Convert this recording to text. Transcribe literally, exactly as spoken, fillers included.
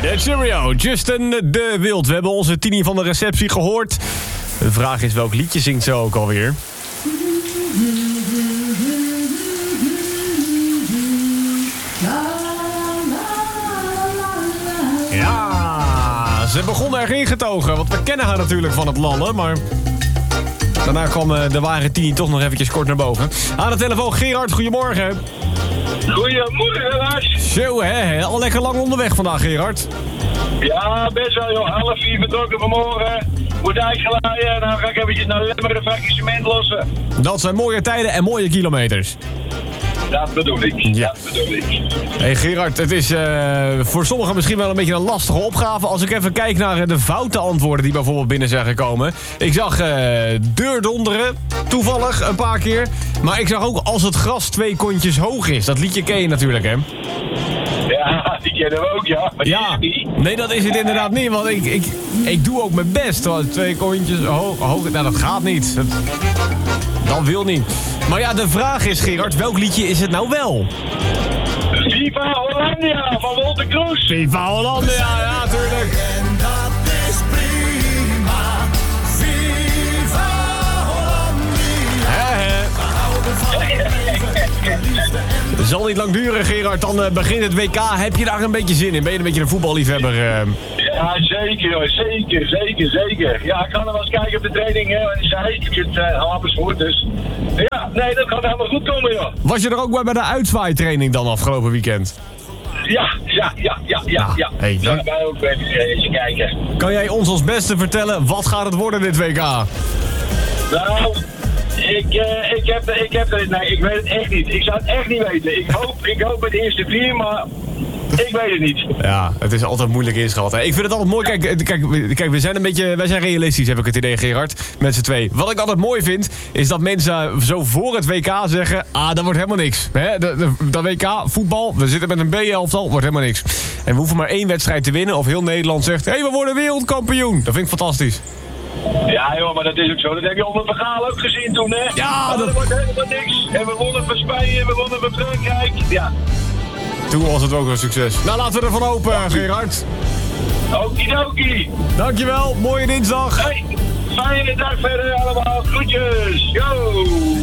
de Cheerio, Justin de Wild. We hebben onze Tini van de receptie gehoord. De vraag is, welk liedje zingt ze ook alweer? Ja, ze begon erg ingetogen, want we kennen haar natuurlijk van het lallen, maar... Daarna kwam de ware Tini toch nog eventjes kort naar boven. Aan de telefoon, Gerard, goedemorgen. Goedemorgen, Lars. Zo, hè, al lekker lang onderweg vandaag, Gerard. Ja, best wel, joh. Half vier vertrokken vanmorgen. Moet uitgeladen en dan ga ik eventjes naar Lemmer een vakje cement lossen. Dat zijn mooie tijden en mooie kilometers. Dat bedoel ik. Ja. Dat bedoel ik. Hey Gerard, het is uh, voor sommigen misschien wel een beetje een lastige opgave. Als ik even kijk naar de foute antwoorden die bijvoorbeeld binnen zijn gekomen. Ik zag uh, deurdonderen, toevallig een paar keer. Maar ik zag ook als het gras twee kontjes hoog is. Dat liedje ken je natuurlijk, hè? Ja, die kennen we ook, ja. Maar die Ja, is het niet. nee, dat is het inderdaad niet. Want ik, ik, ik doe ook mijn best. Want twee kontjes hoog, hoog, nou dat gaat niet. Dat, dat wil niet. Maar ja, de vraag is, Gerard, welk liedje is het nou wel? Viva Hollandia van Wolter Kroes. Viva Hollandia, ja, tuurlijk. En dat is prima. Viva Hollandia. Hè, hè. Het zal niet lang duren, Gerard. Dan uh, begint het W K. Heb je daar een beetje zin in? Ben je een beetje een voetballiefhebber? Uh... Ja, zeker, hoor. Zeker, zeker, zeker. Ja, ik ga nog wel eens kijken op de training, hè. En zei, ik zit uh, half goed, dus... Ja, nee, dat gaat helemaal goed komen, joh. Was je er ook bij bij de uitzwaaitraining dan afgelopen weekend? Ja, ja, ja, ja, ja, Nou, ja. hey, Daar dan- gaan wij ook even eens kijken. Kan jij ons als beste vertellen, wat gaat het worden dit W K? Nou, ik, uh, ik heb, ik heb, nee, ik weet het echt niet. Ik zou het echt niet weten. Ik hoop, ik hoop het eerste vier, maar ik weet het niet. Ja, het is altijd moeilijk inschat. Hè? Ik vind het altijd mooi. Kijk, eh, kijk, kijk, we zijn een beetje, wij zijn realistisch, heb ik het idee, Gerard. Met z'n twee. Wat ik altijd mooi vind, is dat mensen zo voor het W K zeggen... Ah, dat wordt helemaal niks. Hè? De, de, dat W K, voetbal, we zitten met een B-elftal, wordt helemaal niks. En we hoeven maar één wedstrijd te winnen. Of heel Nederland zegt, hé, hey, we worden wereldkampioen. Dat vind ik fantastisch. Ja joh, maar dat is ook zo. Dat heb je onder Vergaal ook gezien toen, hè? Ja, Maar dat- dat wordt helemaal niks. En we wonnen van Spanje, we wonnen van Frankrijk. Ja. Toen was het ook een succes. Nou, laten we ervan open, Gerard. Okidoki. Dankjewel, mooie dinsdag. Hey, fijne dag verder allemaal. Groetjes. Yo.